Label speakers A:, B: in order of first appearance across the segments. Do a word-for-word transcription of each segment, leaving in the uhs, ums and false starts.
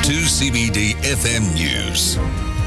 A: two C B D F M News.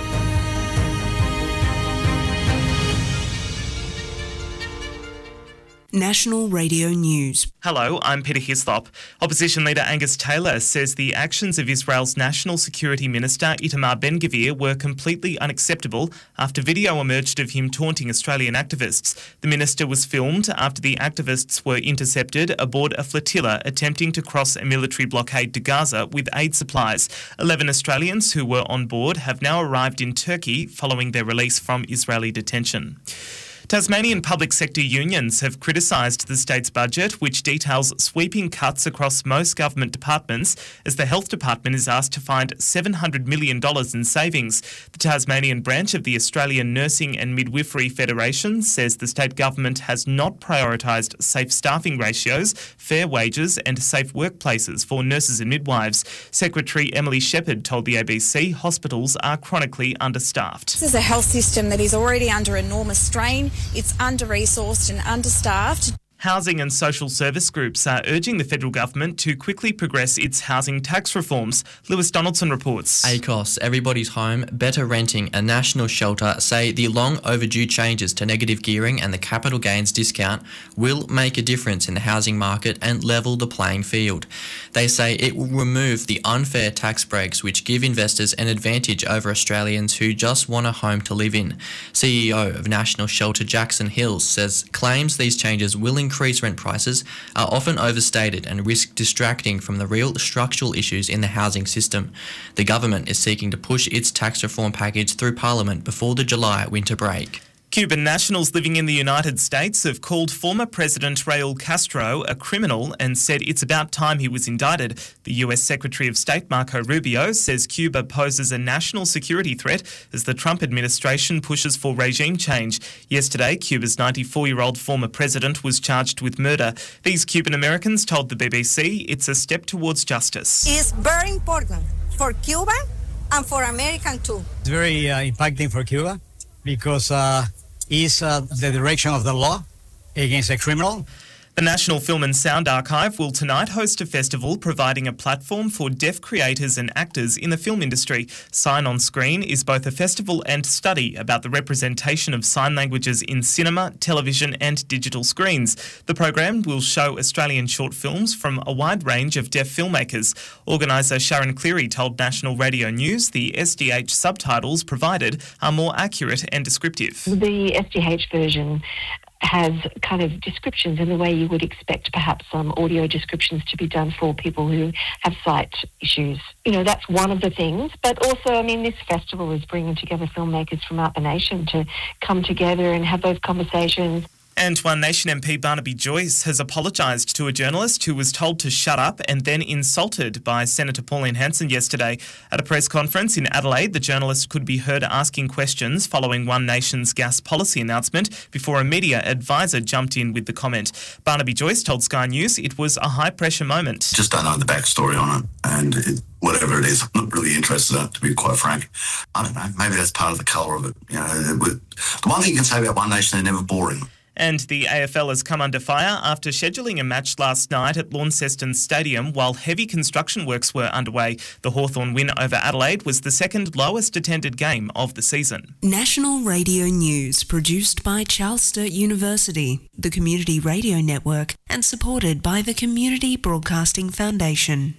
B: National Radio News.
C: Hello, I'm Peter Hislop. Opposition leader Angus Taylor says the actions of Israel's National Security Minister Itamar Ben-Gvir were completely unacceptable after video emerged of him taunting Australian activists. The minister was filmed after the activists were intercepted aboard a flotilla attempting to cross a military blockade to Gaza with aid supplies. Eleven Australians who were on board have now arrived in Turkey following their release from Israeli detention. Tasmanian public sector unions have criticised the state's budget, which details sweeping cuts across most government departments, as the Health Department is asked to find seven hundred million dollars in savings. The Tasmanian branch of the Australian Nursing and Midwifery Federation says the state government has not prioritised safe staffing ratios, fair wages and safe workplaces for nurses and midwives. Secretary Emily Shepherd told the A B C hospitals are chronically understaffed.
D: This is a health system that is already under enormous strain. It's under-resourced and understaffed.
C: Housing and social service groups are urging the federal government to quickly progress its housing tax reforms. Lewis Donaldson reports.
E: A C O S, Everybody's Home, Better Renting and National Shelter say the long overdue changes to negative gearing and the capital gains discount will make a difference in the housing market and level the playing field. They say it will remove the unfair tax breaks which give investors an advantage over Australians who just want a home to live in. C E O of National Shelter Jackson Hills says claims these changes will increase rent prices are often overstated and risk distracting from the real structural issues in the housing system. The government is seeking to push its tax reform package through Parliament before the July winter break.
C: Cuban nationals living in the United States have called former President Raul Castro a criminal and said it's about time he was indicted. The U S Secretary of State Marco Rubio says Cuba poses a national security threat as the Trump administration pushes for regime change. Yesterday, Cuba's ninety-four-year-old former president was charged with murder. These Cuban Americans told the B B C it's a step towards justice.
F: It's very important for Cuba and for American too.
G: It's very uh, impacting for Cuba because uh, it's uh, the direction of the law against a criminal.
C: The National Film and Sound Archive will tonight host a festival providing a platform for deaf creators and actors in the film industry. Sign on Screen is both a festival and study about the representation of sign languages in cinema, television and digital screens. The program will show Australian short films from a wide range of deaf filmmakers. Organiser Sharon Cleary told National Radio News the S D H subtitles provided are more accurate and descriptive.
H: The S D H version has kind of descriptions in the way you would expect perhaps some audio descriptions to be done for people who have sight issues. You know, that's one of the things. But also, I mean, this festival is bringing together filmmakers from out the nation to come together and have those conversations.
C: And One Nation M P Barnaby Joyce has apologised to a journalist who was told to shut up and then insulted by Senator Pauline Hanson yesterday. At a press conference in Adelaide, the journalist could be heard asking questions following One Nation's gas policy announcement before a media advisor jumped in with the comment. Barnaby Joyce told Sky News it was a high-pressure moment.
I: Just don't know the backstory on it, and it, whatever it is, I'm not really interested in it, to be quite frank. I don't know, maybe that's part of the colour of it. You know, the one thing you can say about One Nation, they're never boring.
C: And the A F L has come under fire after scheduling a match last night at Launceston Stadium while heavy construction works were underway. The Hawthorn win over Adelaide was the second lowest attended game of the season.
B: National Radio News, produced by Charles Sturt University, the Community Radio Network, and supported by the Community Broadcasting Foundation.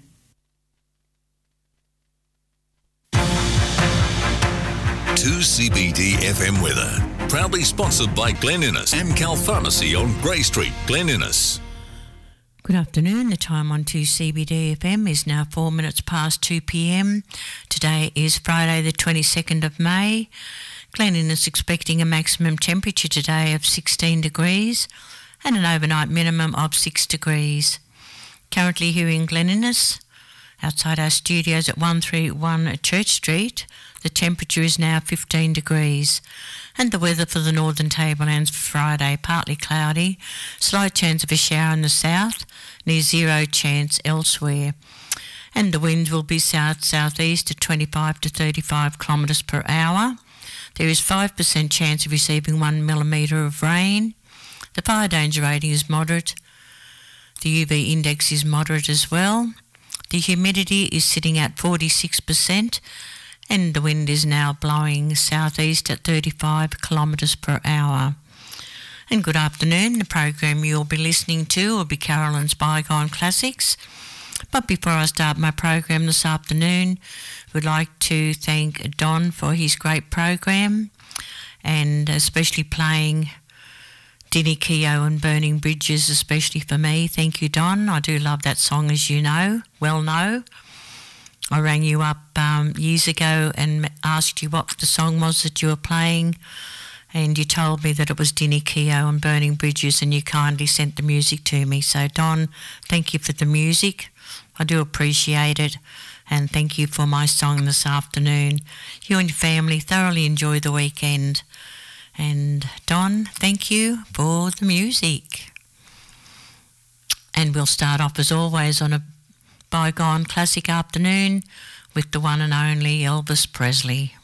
A: two C B D F M weather. Proudly sponsored by Glen Innes, Amcal Pharmacy on Grey Street, Glen Innes.
J: Good afternoon. The time on two C B D F M is now four minutes past two p m. Today is Friday the twenty-second of May. Glen Innes expecting a maximum temperature today of sixteen degrees and an overnight minimum of six degrees. Currently here in Glen Innes, outside our studios at one thirty-one Church Street, the temperature is now fifteen degrees. And the weather for the Northern Tablelands for Friday, partly cloudy, slight chance of a shower in the south, near zero chance elsewhere. And the winds will be south-southeast at twenty-five to thirty-five kilometres per hour. There is five percent chance of receiving one millimetre of rain. The fire danger rating is moderate. The U V index is moderate as well. The humidity is sitting at forty-six percent and the wind is now blowing southeast at thirty-five kilometres per hour. And good afternoon. The program you'll be listening to will be Carolyn's Bygone Classics. But before I start my program this afternoon, we'd like to thank Don for his great program and especially playing Dinny Keogh and Burning Bridges, especially for me. Thank you, Don. I do love that song, as you know, well know. I rang you up um, years ago and asked you what the song was that you were playing, and you told me that it was Dinny Keogh and Burning Bridges, and you kindly sent the music to me. So, Don, thank you for the music. I do appreciate it, and thank you for my song this afternoon. You and your family thoroughly enjoy the weekend. And Don, thank you for the music. And we'll start off as always on a Bygone Classic afternoon with the one and only Elvis Presley.